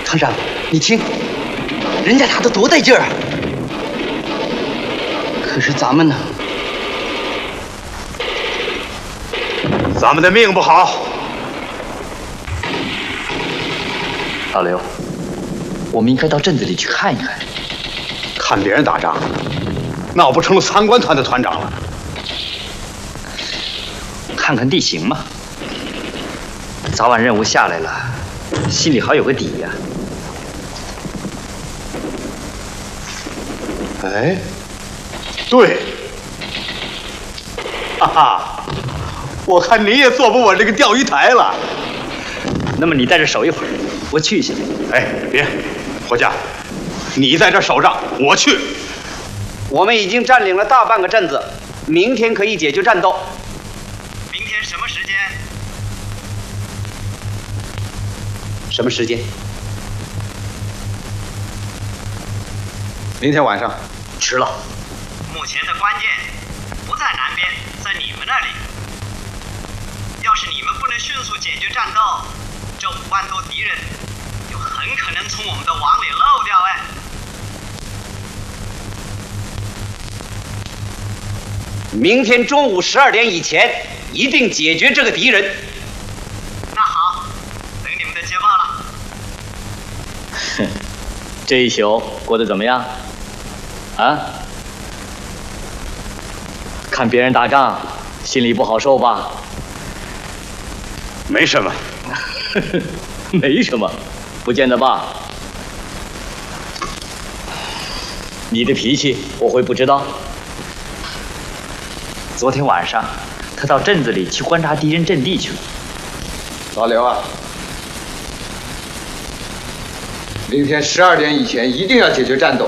团长，你听，人家打得多带劲儿啊！可是咱们呢？ 咱们的命不好。 老刘，我们应该到镇子里去看一看。 看别人打仗，那我不成了参观团的团长了？ 看看地形嘛，早晚任务下来了，心里好有个底呀。 哎，对，哈哈，我看你也坐不稳这个钓鱼台了。 那么你在这守一会儿，我去一下。 哎，别，伙计，你在这守着，我去。 我们已经占领了大半个镇子，明天可以解决战斗。 明天什么时间？ 什么时间？ 明天晚上。 迟了。 目前的关键不在南边，在你们那里。要是你们不能迅速解决战斗，这5万多敌人就很可能从我们的网里漏掉。哎， 明天中午12点以前一定解决这个敌人。 那好，等你们的捷报了。 哼，这一宿过得怎么样？啊？看别人打仗，心里不好受吧？ 没什么。 没什么，不见得吧？你的脾气我会不知道。昨天晚上，他到镇子里去观察敌人阵地去了。 老刘啊，明天12点以前一定要解决战斗，